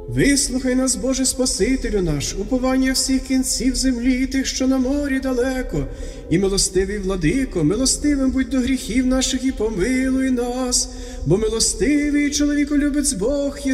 Вислухай нас, Боже Спасителю наш, уповання всіх кінців землі, тих, що на морі далеко, і милостивий владико, милостивим будь до гріхів наших і помилуй нас, бо милостивий чоловіколюбець Бог